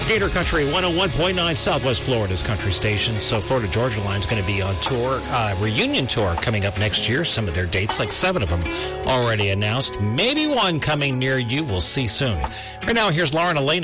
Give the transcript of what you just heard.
Gator Country 101.9, Southwest Florida's country station. So Florida Georgia Line's going to be on tour, reunion tour coming up next year. Some of their dates, like 7 of them, already announced. Maybe one coming near you. We'll see soon. Right now, here's Lauren Elena.